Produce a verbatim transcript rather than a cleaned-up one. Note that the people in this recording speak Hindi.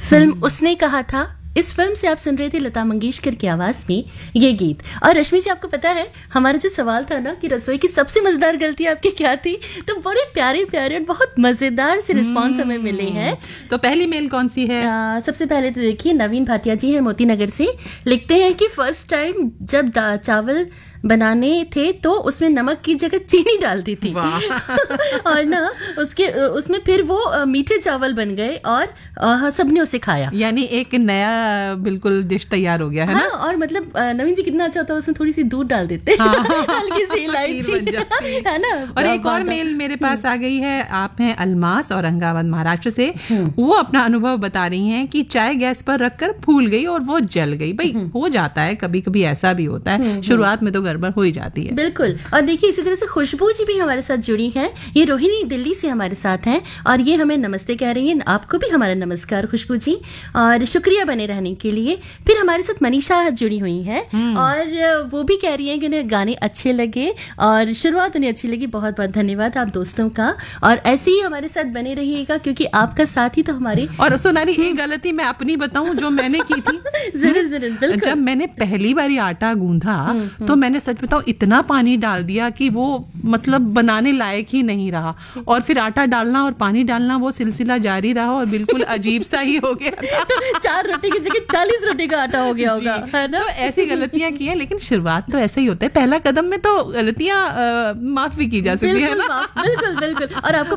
फिल्म उसने कहा था। इस फिल्म से आप सुन रहे थे लता मंगेशकर की आवाज में ये गीत। और रश्मि जी, आपको पता है हमारा जो सवाल था ना कि रसोई की सबसे मजेदार गलती आपकी क्या थी, तो बड़े प्यारे प्यारे और बहुत मजेदार से रिस्पॉन्स हमें मिले हैं। तो पहली मेल कौन सी है? आ, सबसे पहले तो देखिए, नवीन भाटिया जी है मोती नगर से, लिखते हैं कि फर्स्ट टाइम जब चावल बनाने थे तो उसमें नमक की जगह चीनी डाल दी थी और ना उसके उसमें फिर वो मीठे चावल बन गए और सबने उसे खाया, यानी एक नया बिल्कुल डिश तैयार हो गया है। हाँ, ना? और मतलब नवीन जी कितना अच्छा होता है, उसमें थोड़ी सी दूध डाल देते हाँ, हल्की सी इलायची है ना। और एक और मेल मेरे पास आ गई है, आप हैं अलमास औरंगाबाद महाराष्ट्र से। वो अपना अनुभव बता रही हैं कि चाय गैस पर रखकर फूल गई और वो जल गई। भाई हो जाता है, कभी कभी ऐसा भी होता है, शुरुआत में तो गड़बड़ हो ही जाती है। बिल्कुल। और देखिए इसी तरह से खुशबू जी भी हमारे साथ जुड़ी हैं। ये रोहिणी दिल्ली से हमारे साथ हैं और ये हमें नमस्ते कह रही हैं। आपको भी हमारा नमस्कार खुशबू जी, और शुक्रिया बने रहने के लिए। फिर हमारे साथ मनीषा जुड़ी हुई हैं और वो भी कह रही हैं कि उन्हें गाने अच्छे लगे और शुरुआत उन्हें अच्छी लगी। बहुत बहुत धन्यवाद आप दोस्तों का, और ऐसे ही हमारे साथ बने रहिएगा क्योंकि आपका साथ ही तो हमारे। और सोनाली, एक गलती मैं अपनी बताऊं जो मैंने की थी। जरूर जरूर। जब मैंने पहली बारी आटा गूंधा तो मैंने सच बताऊं इतना पानी डाल दिया कि वो मतलब बनाने लायक ही नहीं रहा, और फिर आटा डालना और पानी डालना वो सिलसिला जारी रहा और बिल्कुल अजीब सा ही हो गया था। तो चार रोटी की जगह चालीस रोटी का आटा हो गया होगा, है ना? तो ऐसी गलतियां की हैं, लेकिन शुरुआत तो ऐसा ही होता है। पहला कदम में तो गलतियां माफ भी की जा सकती है ना। बिल्कुल बिल्कुल। और आपको